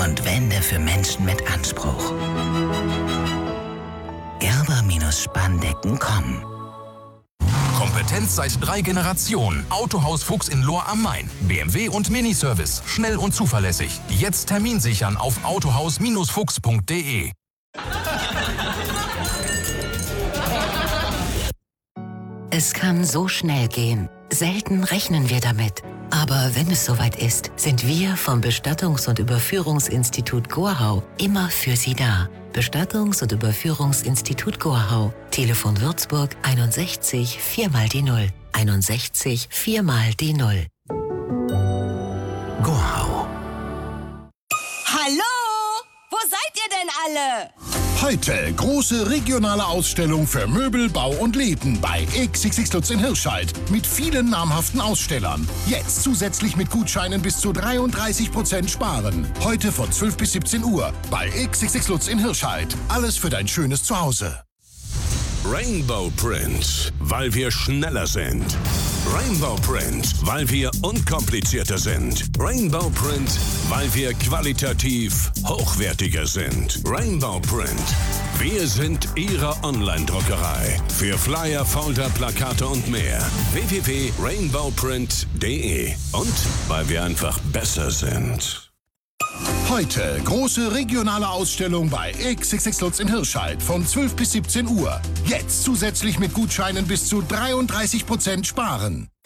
und Wände für Menschen mit Anspruch. Gerber-Spandecken.com. Kompetenz seit 3 Generationen. Autohaus Fuchs in Lohr am Main. BMW und Miniservice. Schnell und zuverlässig. Jetzt Termin sichern auf autohaus-fuchs.de. Es kann so schnell gehen. Selten rechnen wir damit. Aber wenn es soweit ist, sind wir vom Bestattungs- und Überführungsinstitut Gorhau immer für Sie da. Bestattungs- und Überführungsinstitut Gorhau. Telefon Würzburg 61 4 mal die 0. 61 4 mal die 0. Gorhau. Hallo? Wo seid ihr denn alle? Heute große regionale Ausstellung für Möbel, Bau und Läden bei XXX Lutz in Hirscheid mit vielen namhaften Ausstellern. Jetzt zusätzlich mit Gutscheinen bis zu 33% sparen. Heute von 12 bis 17 Uhr bei XXX Lutz in Hirscheid. Alles für dein schönes Zuhause. Rainbow Print, weil wir schneller sind. Rainbow Print, weil wir unkomplizierter sind. Rainbow Print, weil wir qualitativ hochwertiger sind. Rainbow Print, wir sind Ihre Online-Druckerei. Für Flyer, Folder, Plakate und mehr. www.rainbowprint.de. Und weil wir einfach besser sind. Heute große regionale Ausstellung bei XXX Lutz in Hirscheid von 12 bis 17 Uhr. Jetzt zusätzlich mit Gutscheinen bis zu 33% sparen.